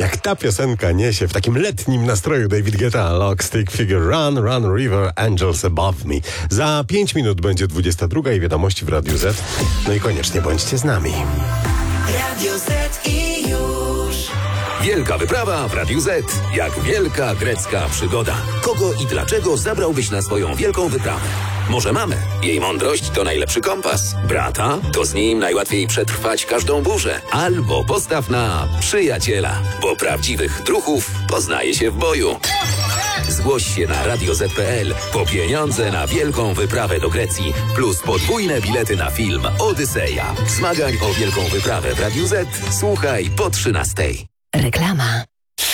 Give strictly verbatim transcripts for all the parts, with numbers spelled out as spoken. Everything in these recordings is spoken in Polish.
Jak ta piosenka niesie w takim letnim nastroju David Guetta, Lock, Stick, Figure, Run, Run, River, Angels Above Me. Za pięć minut będzie dwudziesta druga i wiadomości w Radiu Z. No i koniecznie bądźcie z nami. Radio Z i już. Wielka wyprawa w Radiu Z. Jak wielka grecka przygoda. Kogo i dlaczego zabrałbyś na swoją wielką wyprawę? Może mamę? Jej mądrość to najlepszy kompas. Brata? To z nim najłatwiej przetrwać każdą burzę. Albo postaw na przyjaciela, bo prawdziwych druchów poznaje się w boju. Zgłoś się na radio zet kropka pe el po pieniądze na wielką wyprawę do Grecji plus podwójne bilety na film Odyseja. Zmagań o wielką wyprawę w Radiu Z słuchaj po trzynastej. Reklama.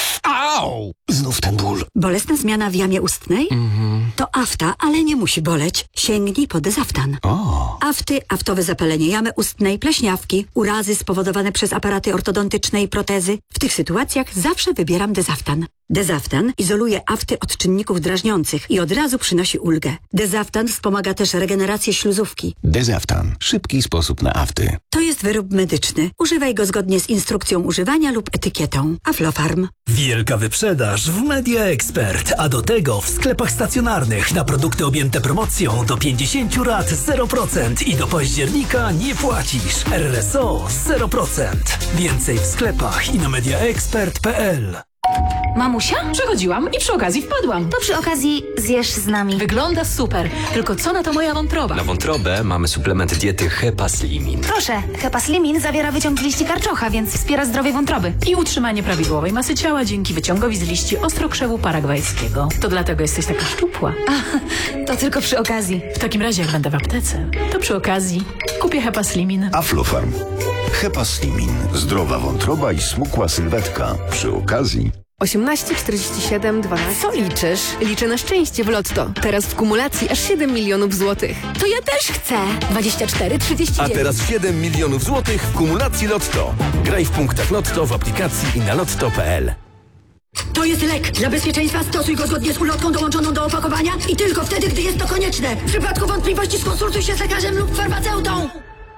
Au! Znów ten ból. Bolesna zmiana w jamie ustnej? Mhm. To afta, ale nie musi boleć. Sięgnij po Dezaftan. O. Afty, aftowe zapalenie jamy ustnej, pleśniawki, urazy spowodowane przez aparaty ortodontyczne i protezy. W tych sytuacjach zawsze wybieram Dezaftan. Dezaftan izoluje afty od czynników drażniących i od razu przynosi ulgę. Dezaftan wspomaga też regenerację śluzówki. Dezaftan. Szybki sposób na afty. To jest wyrób medyczny. Używaj go zgodnie z instrukcją używania lub etykietą. Aflofarm. Wielka wyprzedaż w Media Expert, a do tego w sklepach stacjonarnych na produkty objęte promocją do pięćdziesiąt rat zero procent i do października nie płacisz. R R S O zero procent. Więcej w sklepach i na mediaexpert kropka pe el. Mamusia? Przechodziłam i przy okazji wpadłam. To przy okazji zjesz z nami. Wygląda super, tylko co na to moja wątroba? Na wątrobę mamy suplement diety Hepaslimin. Proszę, Hepaslimin zawiera wyciąg z liści karczocha, więc wspiera zdrowie wątroby. I utrzymanie prawidłowej masy ciała dzięki wyciągowi z liści ostrokrzewu paragwajskiego. To dlatego jesteś taka szczupła. A, to tylko przy okazji. W takim razie jak będę w aptece, to przy okazji kupię Hepaslimin. Aflofarm. Hepaslimin. Zdrowa wątroba i smukła sylwetka. Przy okazji... osiemnaście czterdzieści siedem dwanaście. Co liczysz? Liczę na szczęście w Lotto. Teraz w kumulacji aż siedem milionów złotych. To ja też chcę. dwadzieścia cztery trzydzieści dziewięć. A teraz siedem milionów złotych w kumulacji Lotto. Graj w punktach Lotto w aplikacji i na lotto kropka pe el. To jest lek. Dla bezpieczeństwa stosuj go zgodnie z ulotką dołączoną do opakowania i tylko wtedy, gdy jest to konieczne. W przypadku wątpliwości skonsultuj się z lekarzem lub farmaceutą.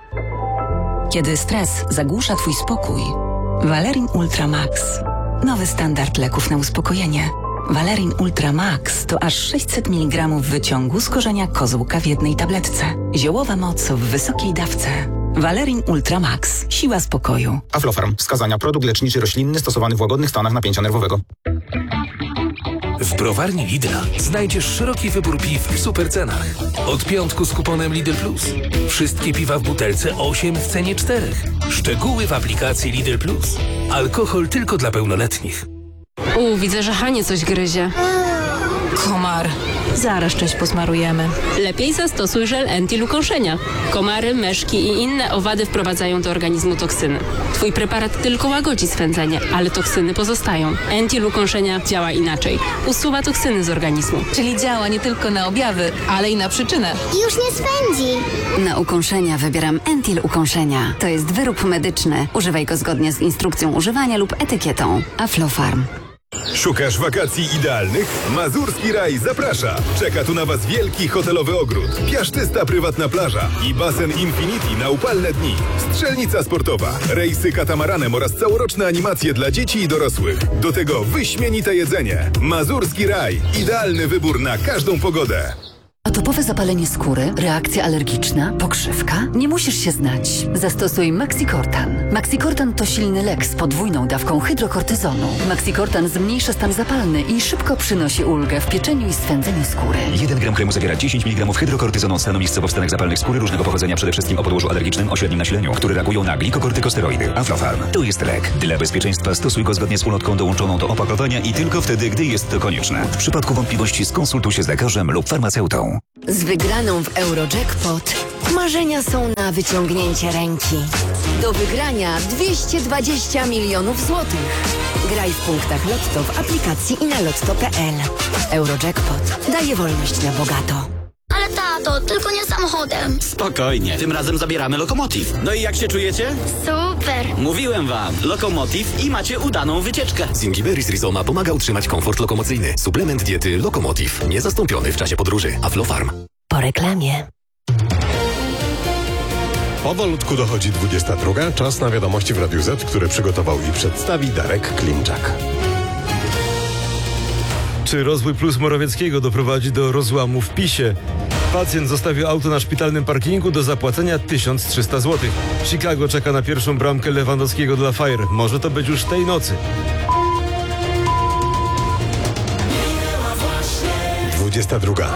Kiedy stres zagłusza twój spokój, Valerin Ultra Max. Nowy standard leków na uspokojenie. Valerin Ultra Max to aż sześćset miligramów wyciągu z korzenia kozłka w jednej tabletce. Ziołowa moc w wysokiej dawce. Valerin Ultra Max. Siła spokoju. Aflofarm. Wskazania. Produkt leczniczy roślinny stosowany w łagodnych stanach napięcia nerwowego. W browarni Lidla znajdziesz szeroki wybór piw w supercenach. Od piątku z kuponem Lidl Plus. Wszystkie piwa w butelce osiem w cenie czterech. Szczegóły w aplikacji Lidl Plus. Alkohol tylko dla pełnoletnich. U, widzę, że Hanie coś gryzie. Komar. Zaraz czymś posmarujemy. Lepiej zastosuj żel Entil ukąszenia. Komary, myszki i inne owady wprowadzają do organizmu toksyny. Twój preparat tylko łagodzi swędzenie, ale toksyny pozostają. Entil ukąszenia działa inaczej. Usuwa toksyny z organizmu. Czyli działa nie tylko na objawy, ale i na przyczynę. Już nie swędzi. Na ukąszenia wybieram Entil ukąszenia. To jest wyrób medyczny. Używaj go zgodnie z instrukcją używania lub etykietą. Aflofarm. Szukasz wakacji idealnych? Mazurski Raj zaprasza. Czeka tu na Was wielki hotelowy ogród, piaszczysta prywatna plaża i basen Infinity na upalne dni. Strzelnica sportowa, rejsy katamaranem oraz całoroczne animacje dla dzieci i dorosłych. Do tego wyśmienite jedzenie. Mazurski Raj. Idealny wybór na każdą pogodę. Atopowe zapalenie skóry, reakcja alergiczna, pokrzywka? Nie musisz się znać. Zastosuj Maxicortan. Maxicortan to silny lek z podwójną dawką hydrokortyzonu. Maxicortan zmniejsza stan zapalny i szybko przynosi ulgę w pieczeniu i swędzeniu skóry. jeden gram kremu zawiera dziesięć miligramów hydrokortyzonu, stanowisko powstanek zapalnych skóry różnego pochodzenia, przede wszystkim o podłożu alergicznym o średnim nasileniu, które reagują na glikokortykosteroidy. Aflofarm. To jest lek. Dla bezpieczeństwa stosuj go zgodnie z ulotką dołączoną do opakowania i tylko wtedy, gdy jest to konieczne. W przypadku wątpliwości skonsultuj się z lekarzem lub farmaceutą. Z wygraną w Eurojackpot marzenia są na wyciągnięcie ręki. Do wygrania dwieście dwadzieścia milionów złotych. Graj w punktach Lotto w aplikacji i na lotto kropka pe el. Eurojackpot daje wolność na bogato. Ale tato, tylko nie samochodem. Spokojnie, tym razem zabieramy Lokomotiv. No i jak się czujecie? Super. Mówiłem wam, Lokomotiv i macie udaną wycieczkę. Zingiberis Rizoma pomaga utrzymać komfort lokomocyjny. Suplement diety Lokomotiv. Niezastąpiony w czasie podróży. Aflofarm. Po reklamie. Powolutku dochodzi dwudziesta druga. Czas na wiadomości w Radiu Z, które przygotował i przedstawi Darek Klimczak. Czy rozwój plus Morawieckiego doprowadzi do rozłamu w PiSie? Pacjent zostawił auto na szpitalnym parkingu do zapłacenia tysiąc trzysta złotych. Chicago czeka na pierwszą bramkę Lewandowskiego dla Fire. Może to być już tej nocy. dwudziesta druga.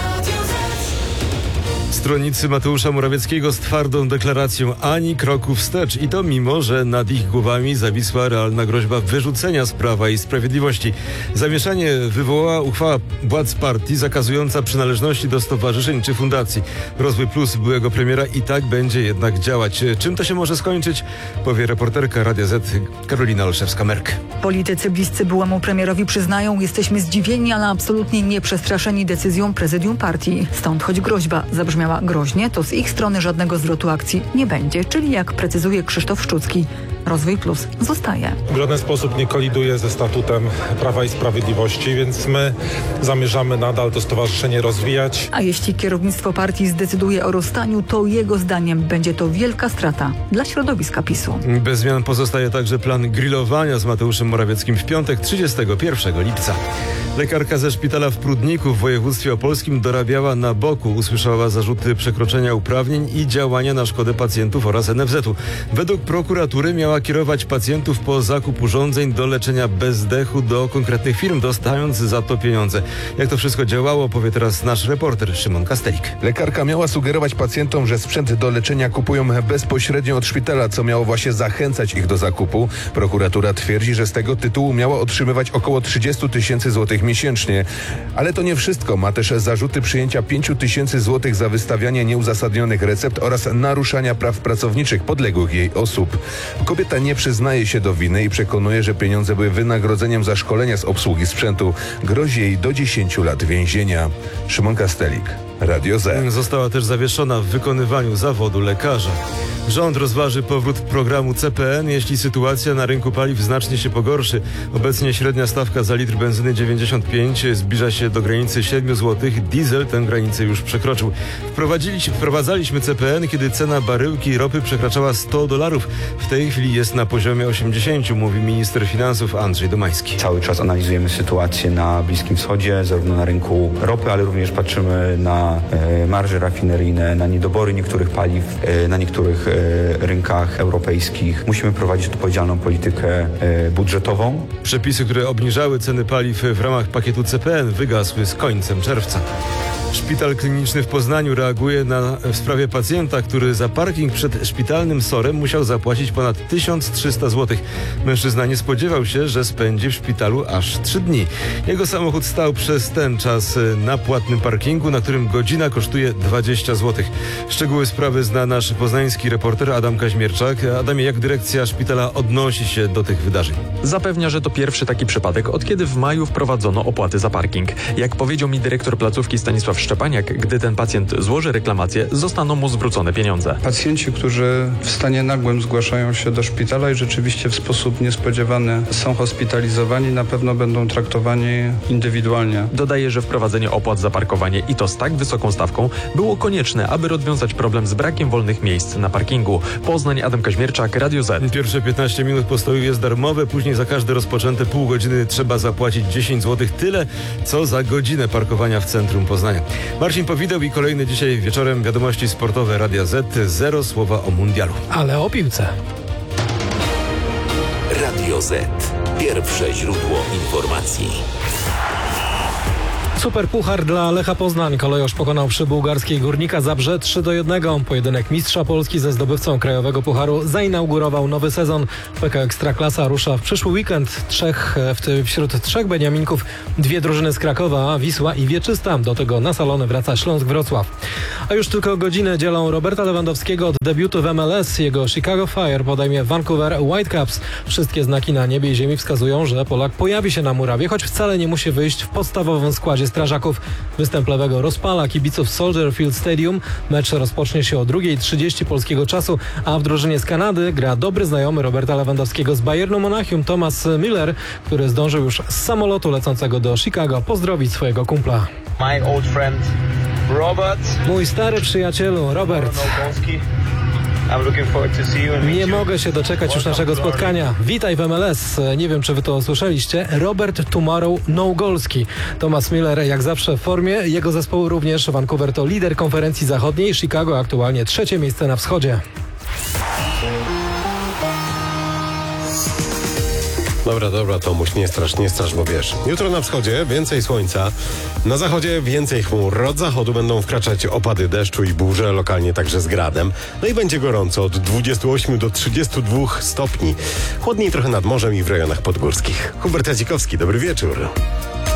Stronnicy Mateusza Morawieckiego z twardą deklaracją ani kroku wstecz i to mimo, że nad ich głowami zawisła realna groźba wyrzucenia z Prawa i Sprawiedliwości. Zamieszanie wywołała uchwała władz partii zakazująca przynależności do stowarzyszeń czy fundacji. Rozwój Plus byłego premiera i tak będzie jednak działać. Czym to się może skończyć? Powie reporterka Radia Z Karolina Olszewska-Merk. Politycy bliscy byłemu premierowi przyznają, jesteśmy zdziwieni, ale absolutnie nie przestraszeni decyzją prezydium partii. Stąd choć groźba zabrzmiała groźnie, to z ich strony żadnego zwrotu akcji nie będzie, czyli jak precyzuje Krzysztof Szczucki, Rozwój Plus zostaje. W żaden sposób nie koliduje ze statutem Prawa i Sprawiedliwości, więc my zamierzamy nadal to stowarzyszenie rozwijać. A jeśli kierownictwo partii zdecyduje o rozstaniu, to jego zdaniem będzie to wielka strata dla środowiska PiSu. Bez zmian pozostaje także plan grillowania z Mateuszem Morawieckim w piątek trzydziestego pierwszego lipca. Lekarka ze szpitala w Prudniku w województwie opolskim dorabiała na boku. Usłyszała zarzuty przekroczenia uprawnień i działania na szkodę pacjentów oraz N F Z-u. Według prokuratury miała kierować pacjentów po zakup urządzeń do leczenia bezdechu do konkretnych firm, dostając za to pieniądze. Jak to wszystko działało, powie teraz nasz reporter Szymon Kastelik. Lekarka miała sugerować pacjentom, że sprzęt do leczenia kupują bezpośrednio od szpitala, co miało właśnie zachęcać ich do zakupu. Prokuratura twierdzi, że z tego tytułu miała otrzymywać około trzydzieści tysięcy złotych miesięcznie. Ale to nie wszystko. Ma też zarzuty przyjęcia pięć tysięcy złotych za wystawianie nieuzasadnionych recept oraz naruszania praw pracowniczych podległych jej osób. Kobieta nie przyznaje się do winy i przekonuje, że pieniądze były wynagrodzeniem za szkolenia z obsługi sprzętu. Grozi jej do dziesięciu lat więzienia. Szymon Kastelik, Radio Z. Została też zawieszona w wykonywaniu zawodu lekarza. Rząd rozważy powrót programu C P N, jeśli sytuacja na rynku paliw znacznie się pogorszy. Obecnie średnia stawka za litr benzyny dziewięćdziesiąt pięć zbliża się do granicy siedmiu złotych. Diesel tę granicę już przekroczył. Wprowadzaliśmy C P N, kiedy cena baryłki ropy przekraczała sto dolarów. W tej chwili jest na poziomie osiemdziesięciu, mówi minister finansów Andrzej Domański. Cały czas analizujemy sytuację na Bliskim Wschodzie, zarówno na rynku ropy, ale również patrzymy na e, marże rafineryjne, na niedobory niektórych paliw, e, na niektórych e, rynkach europejskich. Musimy prowadzić odpowiedzialną politykę e, budżetową. Przepisy, które obniżały ceny paliw w ramach pakietu C P N, wygasły z końcem czerwca. Szpital kliniczny w Poznaniu reaguje na, w sprawie pacjenta, który za parking przed szpitalnym sorem musiał zapłacić ponad tysiąc trzysta złotych. Mężczyzna nie spodziewał się, że spędzi w szpitalu aż trzy dni. Jego samochód stał przez ten czas na płatnym parkingu, na którym godzina kosztuje dwadzieścia złotych. Szczegóły sprawy zna nasz poznański reporter Adam Kaźmierczak. Adamie, jak dyrekcja szpitala odnosi się do tych wydarzeń? Zapewnia, że to pierwszy taki przypadek, od kiedy w maju wprowadzono opłaty za parking. Jak powiedział mi dyrektor placówki Stanisław Szczepaniak, gdy ten pacjent złoży reklamację, zostaną mu zwrócone pieniądze. Pacjenci, którzy w stanie nagłym zgłaszają się do szpitala i rzeczywiście w sposób niespodziewany są hospitalizowani, na pewno będą traktowani indywidualnie. Dodaje, że wprowadzenie opłat za parkowanie i to z tak wysoką stawką było konieczne, aby rozwiązać problem z brakiem wolnych miejsc na parkingu. Poznań, Adam Kaźmierczak, Radio Z. Pierwsze piętnaście minut postoju jest darmowe, później za każde rozpoczęte pół godziny trzeba zapłacić dziesięć złotych, tyle co za godzinę parkowania w centrum Poznania. Marcin Powideł i kolejny dzisiaj wieczorem wiadomości sportowe Radia Z. Zero słowa o mundialu. Ale o piłce. Radio Z. Pierwsze źródło informacji. Super puchar dla Lecha Poznań. Kolejorz pokonał przy bułgarskiej Górnika Zabrze trzy do jednego. Pojedynek mistrza Polski ze zdobywcą krajowego pucharu zainaugurował nowy sezon. P K Ekstraklasa rusza w przyszły weekend. Trzech, w, wśród trzech beniaminków dwie drużyny z Krakowa, Wisła i Wieczysta. Do tego na salony wraca Śląsk Wrocław. A już tylko godziny dzielą Roberta Lewandowskiego od debiutu w M L S. Jego Chicago Fire podejmie Vancouver Whitecaps. Wszystkie znaki na niebie i ziemi wskazują, że Polak pojawi się na murawie, choć wcale nie musi wyjść w podstawowym składzie strażaków. Występ lewego rozpala kibiców Soldier Field Stadium. Mecz rozpocznie się o drugiej trzydzieści polskiego czasu, a w drużynie z Kanady gra dobry znajomy Roberta Lewandowskiego z Bayernu Monachium Thomas Müller, który zdążył już z samolotu lecącego do Chicago pozdrowić swojego kumpla. My old friend Robert. Mój stary przyjacielu Robert. Nie mogę się doczekać już naszego spotkania. Witaj w M L S. Nie wiem, czy wy to słyszeliście. Robert Tomorrow Nogolski. Thomas Miller jak zawsze w formie. Jego zespoł również. Vancouver to lider konferencji zachodniej. Chicago aktualnie trzecie miejsce na wschodzie. Dobra, dobra, Tomuś, nie strasz, nie strasz, bo wiesz. Jutro na wschodzie więcej słońca, na zachodzie więcej chmur. Od zachodu będą wkraczać opady deszczu i burze, lokalnie także z gradem. No i będzie gorąco, od dwudziestu ośmiu do trzydziestu dwóch stopni. Chłodniej trochę nad morzem i w rejonach podgórskich. Hubert Jadzikowski, dobry wieczór.